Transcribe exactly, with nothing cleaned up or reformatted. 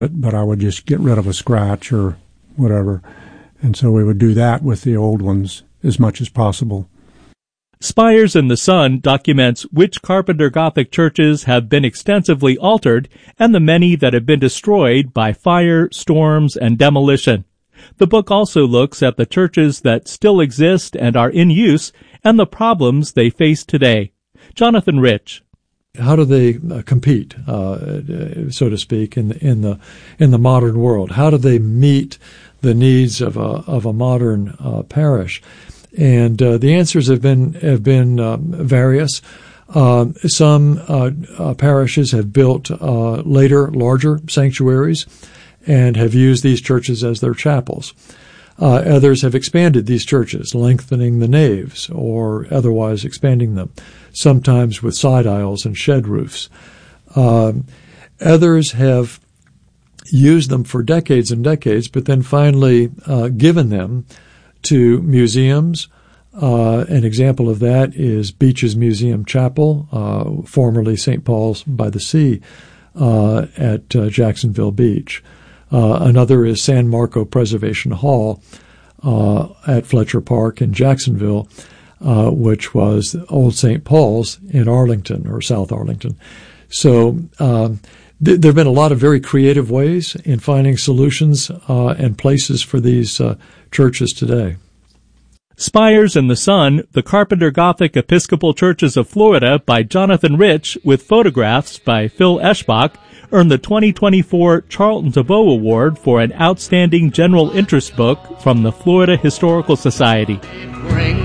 But, but I would just get rid of a scratch or whatever. And so we would do that with the old ones as much as possible. Spires in the Sun documents which Carpenter Gothic churches have been extensively altered and the many that have been destroyed by fire, storms, and demolition. The book also looks at the churches that still exist and are in use and the problems they face today. Jonathan Rich. How do they uh, compete, uh, so to speak, in the, in the in the modern world? How do they meet the needs of a of a modern uh, parish? And uh, the answers have been have been um, various. Um, some uh, uh, parishes have built uh, later, larger sanctuaries, and have used these churches as their chapels. Uh, others have expanded these churches, lengthening the naves or otherwise expanding them, sometimes with side aisles and shed roofs. Um, others have used them for decades and decades, but then finally uh, given them to museums. Uh, an example of that is Beach's Museum Chapel, uh, formerly Saint Paul's by the Sea, uh, at uh, Jacksonville Beach. Uh, another is San Marco Preservation Hall uh, at Fletcher Park in Jacksonville, uh, which was Old Saint Paul's in Arlington or South Arlington. So um, th- there have been a lot of very creative ways in finding solutions uh, and places for these uh, churches today. Spires in the Sun, the Carpenter Gothic Episcopal Churches of Florida by Jonathan Rich, with photographs by Phil Eschbach, earned the twenty twenty-four Charlton Tebeau Award for an outstanding general interest book from the Florida Historical Society.